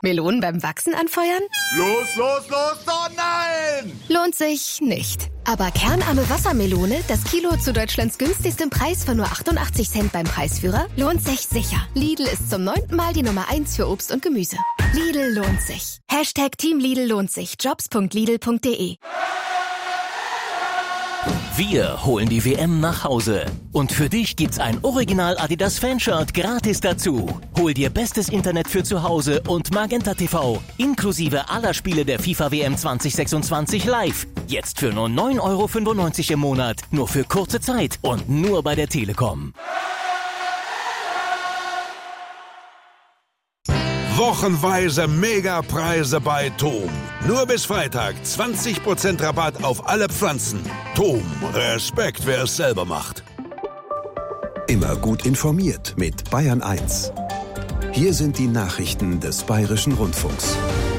Melonen beim Wachsen anfeuern? Los, oh nein! Lohnt sich nicht. Aber kernarme Wassermelone, das Kilo zu Deutschlands günstigstem Preis von nur 88 Cent beim Preisführer, lohnt sich sicher. Lidl ist zum 9. Mal die Nummer 1 für Obst und Gemüse. Lidl lohnt sich. #Team Lidl lohnt sich. Jobs.lidl.de. Wir holen die WM nach Hause. Und für dich gibt's ein Original Adidas Fanshirt gratis dazu. Hol dir bestes Internet für zu Hause und Magenta TV, inklusive aller Spiele der FIFA WM 2026 live. Jetzt für nur 9,95 € im Monat. Nur für kurze Zeit und nur bei der Telekom. Wochenweise Megapreise bei TOM. Nur bis Freitag 20% Rabatt auf alle Pflanzen. TOM, Respekt, wer es selber macht. Immer gut informiert mit Bayern 1. Hier sind die Nachrichten des Bayerischen Rundfunks.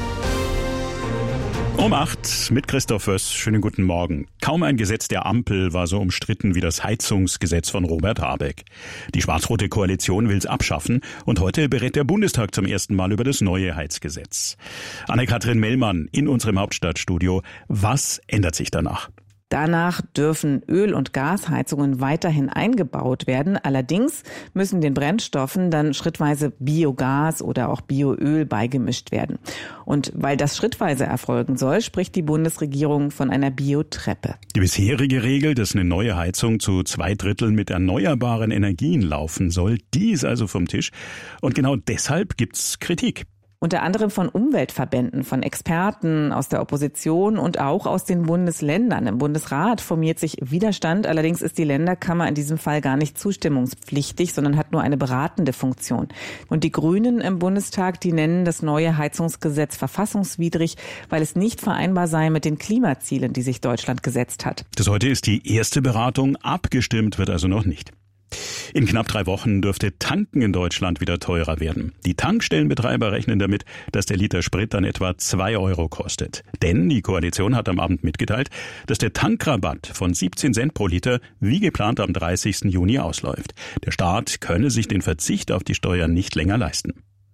Um 8 mit Christoph Wöss. Schönen guten Morgen. Kaum ein Gesetz der Ampel war so umstritten wie das Heizungsgesetz von Robert Habeck. Die schwarz-rote Koalition will es abschaffen und heute berät der Bundestag zum ersten Mal über das neue Heizgesetz. Anne-Kathrin Mellmann in unserem Hauptstadtstudio. Was ändert sich danach? Danach dürfen Öl- und Gasheizungen weiterhin eingebaut werden. Allerdings müssen den Brennstoffen dann schrittweise Biogas oder auch Bioöl beigemischt werden. Und weil das schrittweise erfolgen soll, spricht die Bundesregierung von einer Biotreppe. Die bisherige Regel, dass eine neue Heizung zu 2/3 mit erneuerbaren Energien laufen soll, die ist also vom Tisch. Und genau deshalb gibt's Kritik. Unter anderem von Umweltverbänden, von Experten aus der Opposition und auch aus den Bundesländern. Im Bundesrat formiert sich Widerstand. Allerdings ist die Länderkammer in diesem Fall gar nicht zustimmungspflichtig, sondern hat nur eine beratende Funktion. Und die Grünen im Bundestag, die nennen das neue Heizungsgesetz verfassungswidrig, weil es nicht vereinbar sei mit den Klimazielen, die sich Deutschland gesetzt hat. Das heute ist die erste Beratung. Abgestimmt wird also noch nicht. In knapp 3 Wochen dürfte Tanken in Deutschland wieder teurer werden. Die Tankstellenbetreiber rechnen damit, dass der Liter Sprit dann etwa 2 € kostet. Denn die Koalition hat am Abend mitgeteilt, dass der Tankrabatt von 17 Cent pro Liter wie geplant am 30. Juni ausläuft. Der Staat könne sich den Verzicht auf die Steuern nicht länger leisten.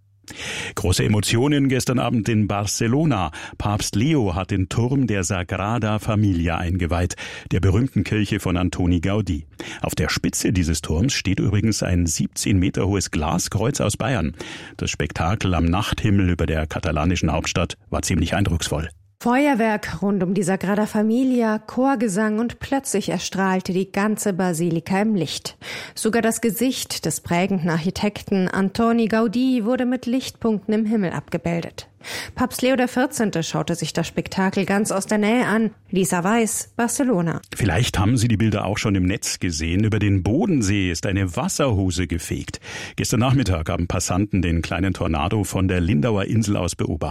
Große Emotionen gestern Abend in Barcelona. Papst Leo hat den Turm der Sagrada Familia eingeweiht, der berühmten Kirche von Antoni Gaudí. Auf der Spitze dieses Turms steht übrigens ein 17 Meter hohes Glaskreuz aus Bayern. Das Spektakel am Nachthimmel über der katalanischen Hauptstadt war ziemlich eindrucksvoll. Feuerwerk rund um die Sagrada Familia, Chorgesang und plötzlich erstrahlte die ganze Basilika im Licht. Sogar das Gesicht des prägenden Architekten Antoni Gaudí wurde mit Lichtpunkten im Himmel abgebildet. Papst Leo XIV. Schaute sich das Spektakel ganz aus der Nähe an. Lisa Weiß, Barcelona. Vielleicht haben Sie die Bilder auch schon im Netz gesehen. Über den Bodensee ist eine Wasserhose gefegt. Gestern Nachmittag haben Passanten den kleinen Tornado von der Lindauer Insel aus beobachtet.